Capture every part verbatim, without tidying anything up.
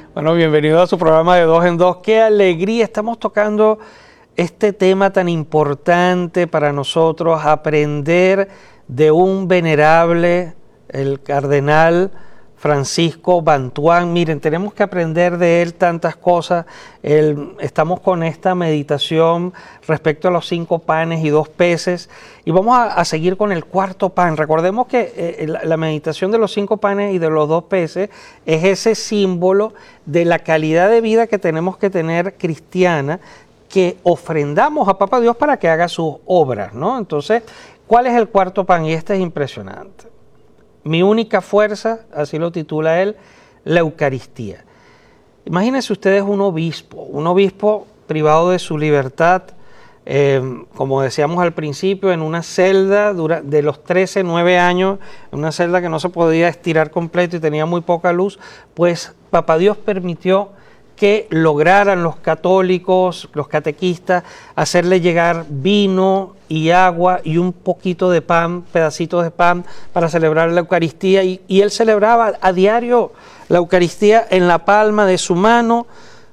Bueno, bienvenido a su programa de Dos en Dos. ¡Qué alegría! Estamos tocando este tema tan importante para nosotros, aprender de un venerable, el cardenal Francisco Bantuán. Miren, tenemos que aprender de él tantas cosas. El, estamos con esta meditación respecto a los cinco panes y dos peces y vamos a, a seguir con el cuarto pan. Recordemos que eh, la, la meditación de los cinco panes y de los dos peces es ese símbolo de la calidad de vida que tenemos que tener cristiana, que ofrendamos a Papá Dios para que haga sus obras, ¿no? Entonces, ¿cuál es el cuarto pan? Y este es impresionante. Mi única fuerza, así lo titula él, la Eucaristía. Imagínense ustedes un obispo, un obispo privado de su libertad, eh, como decíamos al principio, en una celda dura, de los trece, nueve años, en una celda que no se podía estirar completo y tenía muy poca luz, pues Papá Dios permitió que lograran los católicos, los catequistas, hacerle llegar vino y agua y un poquito de pan, pedacitos de pan para celebrar la Eucaristía. Y, y él celebraba a diario la Eucaristía en la palma de su mano,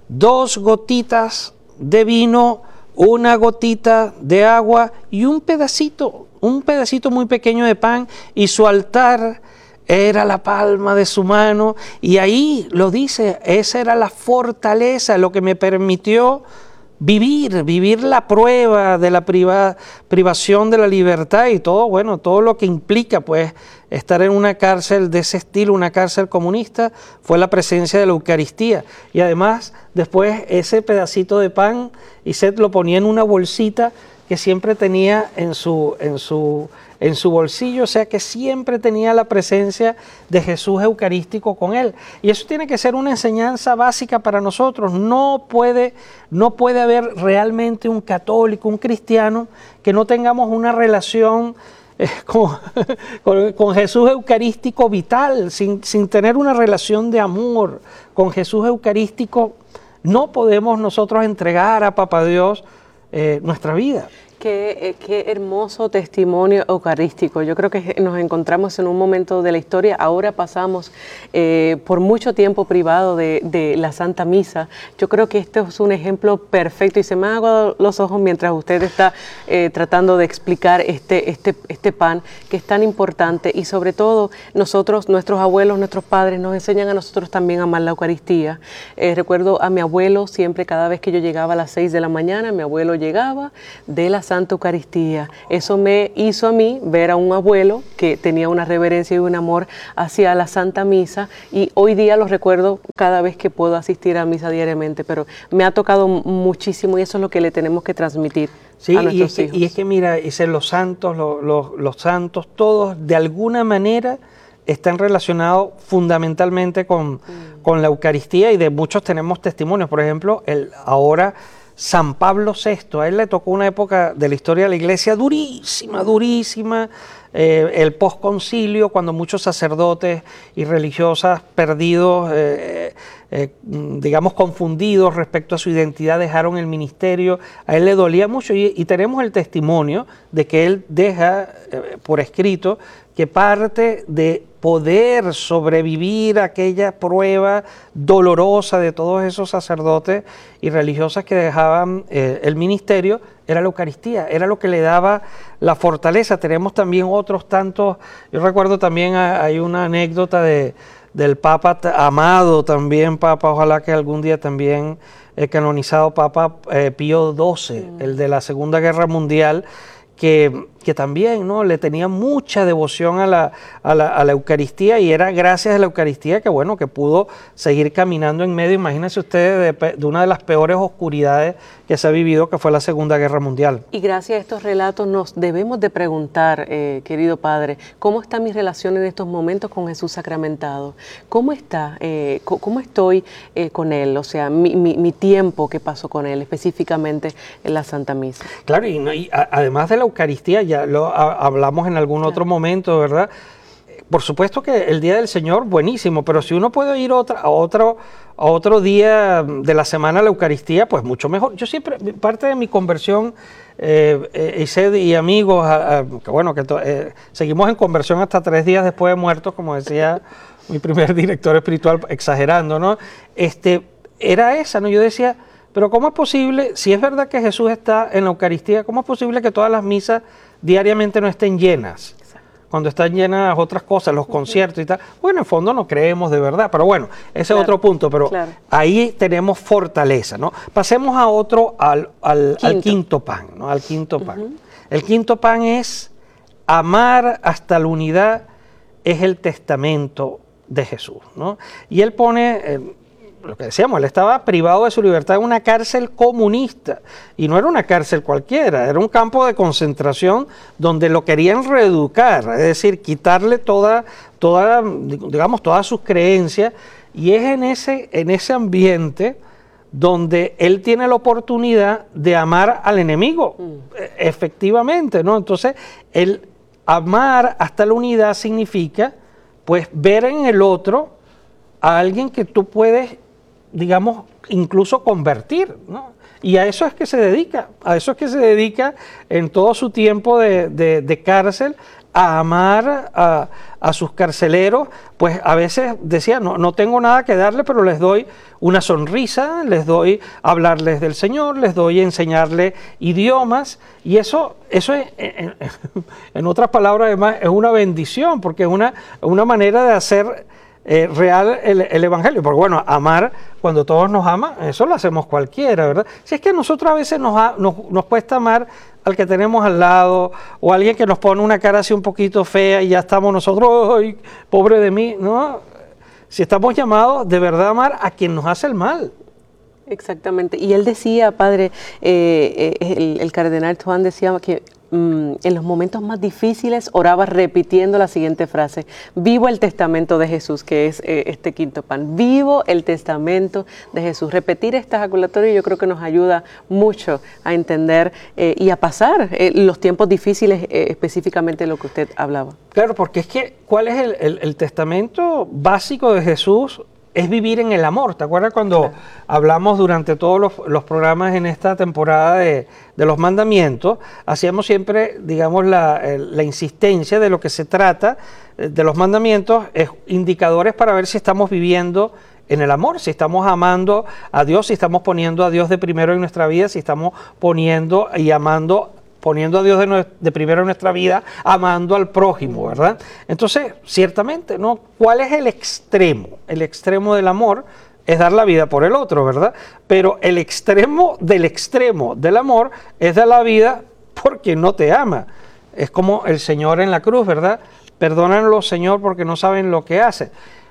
dos gotitas de vino, una gotita de agua y un pedacito, un pedacito muy pequeño de pan, y su altar era la palma de su mano, y ahí lo dice, esa era la fortaleza, lo que me permitió vivir, vivir la prueba de la priva, privación de la libertad y todo, bueno, todo lo que implica, pues, estar en una cárcel de ese estilo, una cárcel comunista, fue la presencia de la Eucaristía. Y además, después, ese pedacito de pan, y Seth lo ponía en una bolsita que siempre tenía en su, en su, en su bolsillo, o sea que siempre tenía la presencia de Jesús eucarístico con él. Y eso tiene que ser una enseñanza básica para nosotros. No puede, no puede haber realmente un católico, un cristiano, que no tengamos una relación eh, con, con, con Jesús eucarístico vital, sin, sin tener una relación de amor con Jesús eucarístico. No podemos nosotros entregar a Papá Dios Eh, nuestra vida. Qué, eh, qué hermoso testimonio eucarístico. Yo creo que nos encontramos en un momento de la historia. Ahora pasamos eh, por mucho tiempo privado de, de la Santa Misa. Yo creo que este es un ejemplo perfecto y se me han aguado los ojos mientras usted está eh, tratando de explicar este, este, este pan que es tan importante, y sobre todo nosotros, nuestros abuelos, nuestros padres nos enseñan a nosotros también a amar la Eucaristía. Eh, recuerdo a mi abuelo siempre, cada vez que yo llegaba a las seis de la mañana, mi abuelo llegaba de la Santa Eucaristía. Eso me hizo a mí ver a un abuelo que tenía una reverencia y un amor hacia la Santa Misa, y hoy día lo recuerdo cada vez que puedo asistir a misa diariamente, pero me ha tocado muchísimo y eso es lo que le tenemos que transmitir sí, a nuestros y es hijos. Que, y es que mira, dice, los santos, los, los, los santos, todos de alguna manera están relacionados fundamentalmente con, mm. con la Eucaristía, y de muchos tenemos testimonios. Por ejemplo, el ahora San Pablo sexto, a él le tocó una época de la historia de la Iglesia durísima, durísima, eh, el posconcilio, cuando muchos sacerdotes y religiosas perdidos, eh, eh, digamos confundidos respecto a su identidad, dejaron el ministerio. A él le dolía mucho, y, y tenemos el testimonio de que él deja eh, por escrito que parte de poder sobrevivir a aquella prueba dolorosa de todos esos sacerdotes y religiosas que dejaban eh, el ministerio era la Eucaristía, era lo que le daba la fortaleza. Tenemos también otros tantos, yo recuerdo también hay una anécdota de, del Papa Amado, también Papa, ojalá que algún día también el canonizado Papa eh, Pío doce, mm. el de la Segunda Guerra Mundial, que, que también, ¿no?, le tenía mucha devoción a la, a, la, a la Eucaristía, y era gracias a la Eucaristía que, bueno, que pudo seguir caminando en medio, imagínense ustedes, de, de una de las peores oscuridades que se ha vivido, que fue la Segunda Guerra Mundial. Y gracias a estos relatos nos debemos de preguntar, eh, querido Padre, ¿cómo está mi relación en estos momentos con Jesús sacramentado? ¿Cómo está? Eh, ¿Cómo estoy eh, con Él? O sea, mi, mi, mi tiempo que paso con Él, específicamente en la Santa Misa. Claro, y, y a, además de la Eucaristía, ya lo a, hablamos en algún claro. otro momento, ¿verdad? Por supuesto que el Día del Señor, buenísimo, pero si uno puede ir otra, a, otro, a otro día de la semana a la Eucaristía, pues mucho mejor. Yo siempre, parte de mi conversión, eh, eh, Ised y amigos, a, a, que bueno, que to, eh, seguimos en conversión hasta tres días después de muertos, como decía mi primer director espiritual, exagerando, ¿no? Este, era esa, ¿no? Yo decía, pero ¿cómo es posible, si es verdad que Jesús está en la Eucaristía, cómo es posible que todas las misas diariamente no estén llenas? Cuando están llenas otras cosas, los conciertos y tal. Bueno, en fondo no creemos de verdad, pero bueno, ese claro, es otro punto, pero claro, ahí tenemos fortaleza, ¿no? Pasemos a otro, al, al, quinto. al quinto pan, ¿no? Al quinto pan. Uh-huh. El quinto pan es amar hasta la unidad, es el testamento de Jesús, ¿no? Y él pone... Eh, lo que decíamos, él estaba privado de su libertad en una cárcel comunista, y no era una cárcel cualquiera, era un campo de concentración donde lo querían reeducar, es decir, quitarle toda, toda, digamos, todas sus creencias, y es en ese, en ese ambiente donde él tiene la oportunidad de amar al enemigo, mm. efectivamente, ¿no? Entonces, el amar hasta la unidad significa, pues, ver en el otro a alguien que tú puedes, digamos, incluso convertir, ¿no? Y a eso es que se dedica, a eso es que se dedica en todo su tiempo de, de, de cárcel, a amar a, a sus carceleros. Pues a veces decía, no, no tengo nada que darle, pero les doy una sonrisa, les doy hablarles del Señor, les doy enseñarles idiomas, y eso, eso es, en, en otras palabras, además, es una bendición, porque es una, una manera de hacer Eh, real el, el Evangelio, porque bueno, amar, cuando todos nos aman, eso lo hacemos cualquiera, ¿verdad? Si es que a nosotros a veces nos, ha, nos, nos cuesta amar al que tenemos al lado, o alguien que nos pone una cara así un poquito fea y ya estamos nosotros, ¡ay, pobre de mí! ¿No? Si estamos llamados de verdad a amar a quien nos hace el mal. Exactamente, y él decía, padre, eh, eh, el, el cardenal Tuan decía que Mm, en los momentos más difíciles oraba repitiendo la siguiente frase: vivo el testamento de Jesús, que es eh, este quinto pan, vivo el testamento de Jesús. Repetir esta ejaculatoria yo creo que nos ayuda mucho a entender eh, y a pasar eh, los tiempos difíciles, eh, específicamente de lo que usted hablaba. Claro, porque es que, ¿cuál es el, el, el testamento básico de Jesús? Es vivir en el amor. ¿Te acuerdas cuando claro. hablamos durante todos los, los programas en esta temporada de, de los mandamientos? Hacíamos siempre, digamos, la, la insistencia de lo que se trata de los mandamientos, es indicadores para ver si estamos viviendo en el amor, si estamos amando a Dios, si estamos poniendo a Dios de primero en nuestra vida, si estamos poniendo y amando poniendo a Dios de, de primero en nuestra vida, amando al prójimo, ¿verdad? Entonces, ciertamente, ¿no? ¿Cuál es el extremo? El extremo del amor es dar la vida por el otro, ¿verdad? Pero el extremo del extremo del amor es dar la vida por quien no te ama. Es como el Señor en la cruz, ¿verdad? Perdónenlo, Señor, porque no saben lo que hacen.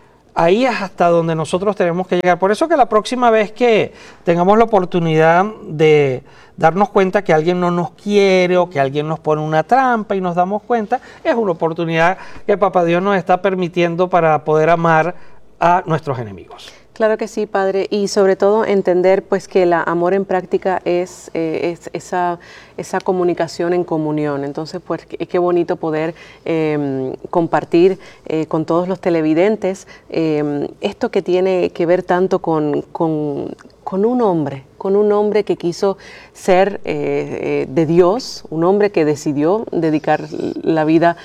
Ahí es hasta donde nosotros tenemos que llegar. Por eso que la próxima vez que tengamos la oportunidad de darnos cuenta que alguien no nos quiere o que alguien nos pone una trampa y nos damos cuenta, es una oportunidad que Papá Dios nos está permitiendo para poder amar a nuestros enemigos. Claro que sí, padre, y sobre todo entender pues que el amor en práctica es, eh, es esa, esa comunicación en comunión. Entonces, pues qué, qué bonito poder eh, compartir eh, con todos los televidentes eh, esto que tiene que ver tanto con, con, con un hombre, con un hombre que quiso ser eh, eh, de Dios, un hombre que decidió dedicar la vida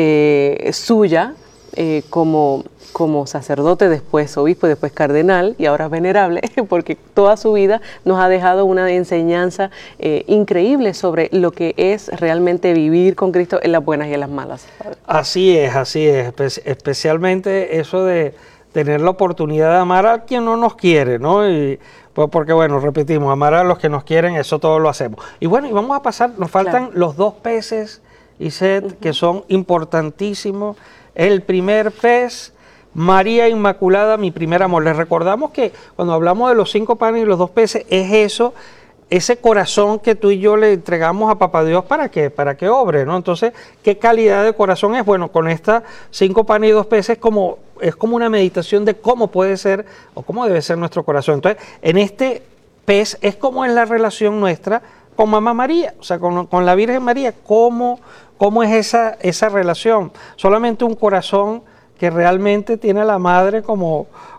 eh, suya eh, como como sacerdote, después obispo, después cardenal y ahora venerable, porque toda su vida nos ha dejado una enseñanza eh, increíble sobre lo que es realmente vivir con Cristo en las buenas y en las malas. Así es, así es, Espe- especialmente eso de tener la oportunidad de amar a quien no nos quiere, ¿no? Y, pues porque bueno, repetimos, amar a los que nos quieren, eso todo lo hacemos. Y bueno, y vamos a pasar, nos faltan claro. los dos peces, Iset, uh-huh. que son importantísimos. El primer pez, María Inmaculada, mi primer amor. Les recordamos que cuando hablamos de los cinco panes y los dos peces, es eso, ese corazón que tú y yo le entregamos a Papá Dios para que, para que obre, ¿no? Entonces, ¿qué calidad de corazón es? Bueno, con estas cinco panes y dos peces como, es como una meditación de cómo puede ser o cómo debe ser nuestro corazón. Entonces, en este pez es como es la relación nuestra con Mamá María, o sea, con, con la Virgen María, ¿cómo, cómo es esa, esa relación? Solamente un corazón que realmente tiene a la madre como,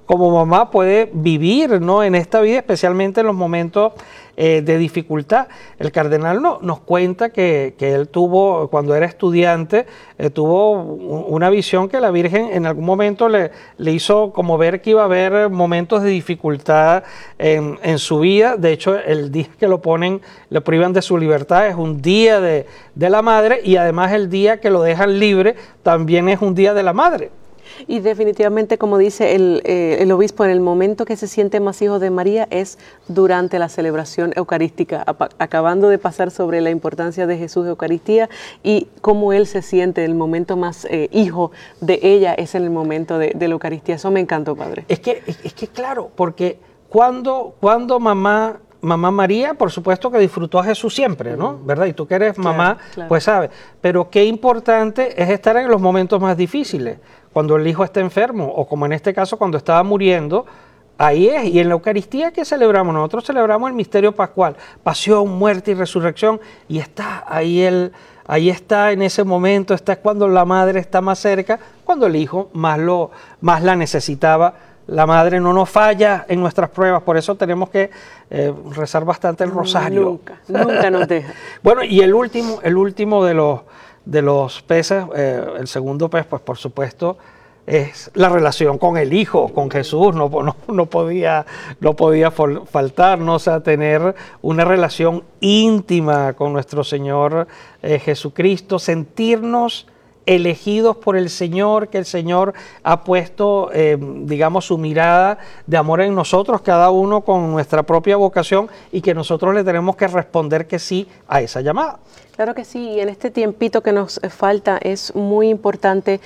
como mamá puede vivir, ¿no?, en esta vida, especialmente en los momentos eh, de dificultad. El cardenal no, nos cuenta que, que él tuvo, cuando era estudiante, eh, tuvo una visión que la Virgen en algún momento le, le hizo como ver que iba a haber momentos de dificultad en, en su vida. De hecho, el día que lo ponen, lo privan de su libertad, es un día de, de la madre, y además el día que lo dejan libre también es un día de la madre. Y definitivamente, como dice el, eh, el obispo, en el momento que se siente más hijo de María es durante la celebración eucarística, acabando de pasar sobre la importancia de Jesús de Eucaristía y cómo él se siente, el momento más eh, hijo de ella es en el momento de, de la Eucaristía. Eso me encantó, padre. Es que, es, es que claro, porque cuando, cuando mamá... Mamá María, por supuesto que disfrutó a Jesús siempre, ¿no? ¿Verdad? Y tú que eres mamá, claro, claro. pues sabes. Pero qué importante es estar en los momentos más difíciles, cuando el hijo está enfermo, o como en este caso cuando estaba muriendo, ahí es. Y en la Eucaristía, ¿qué celebramos? Nosotros celebramos el misterio pascual, pasión, muerte y resurrección, y está ahí el... Ahí está en ese momento, está cuando la madre está más cerca, cuando el hijo más, lo, más la necesitaba. La madre no nos falla en nuestras pruebas, por eso tenemos que eh, rezar bastante el rosario. Nunca, nunca nos deja. Bueno, y el último, el último de los, de los peces, eh, el segundo pez, pues por supuesto, es la relación con el Hijo, con Jesús. No, no, no podía, no podía faltar, ¿no? O sea, tener una relación íntima con nuestro Señor eh, Jesucristo, sentirnos elegidos por el Señor, que el Señor ha puesto, eh, digamos, su mirada de amor en nosotros, cada uno con nuestra propia vocación, y que nosotros le tenemos que responder que sí a esa llamada. Claro que sí, y en este tiempito que nos falta es muy importante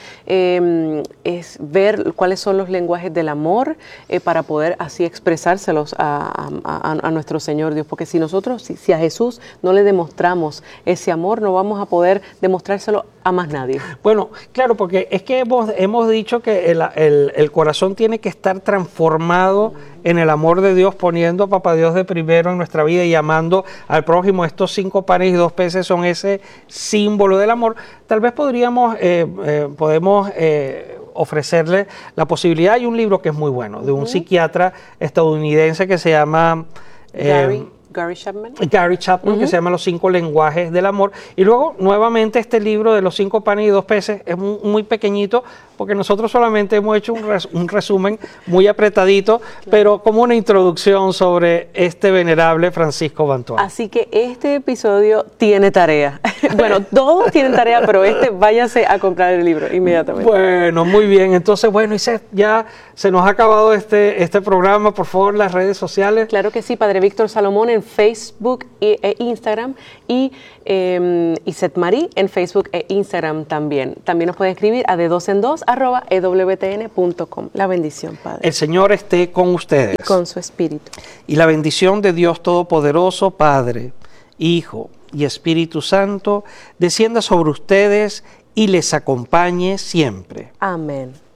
eh, es ver cuáles son los lenguajes del amor eh, para poder así expresárselos a, a, a nuestro Señor Dios, porque si nosotros, si, si a Jesús no le demostramos ese amor, no vamos a poder demostrárselo a más nadie. Bueno, claro, porque es que hemos, hemos dicho que el, el, el corazón tiene que estar transformado en el amor de Dios, poniendo a Papá Dios de primero en nuestra vida y amando al prójimo. Estos cinco panes y dos peces son ese símbolo del amor. Tal vez podríamos, eh, eh, podemos eh, ofrecerle la posibilidad. Hay un libro que es muy bueno, de un uh-huh. psiquiatra estadounidense que se llama... Eh, Gary. Gary Chapman. Gary Chapman, uh-huh. que se llama Los cinco lenguajes del amor. Y luego, nuevamente, este libro de los cinco panes y dos peces es muy, muy pequeñito, porque nosotros solamente hemos hecho un, res, un resumen muy apretadito, claro. pero como una introducción sobre este venerable Francisco Bantuán. Así que este episodio tiene tarea. Bueno, todos tienen tarea, pero este váyase a comprar el libro inmediatamente. Bueno, muy bien. Entonces, bueno, y se, ya se nos ha acabado este, este programa. Por favor, las redes sociales. Claro que sí, Padre Víctor Salomón en Facebook e, e Instagram, y eh, Iset Marí en Facebook e Instagram también. También nos puede escribir a de dos en dos arroba e w t n punto com. La bendición, Padre. El Señor esté con ustedes. Y con su espíritu. Y la bendición de Dios Todopoderoso, Padre, Hijo y Espíritu Santo, descienda sobre ustedes y les acompañe siempre. Amén.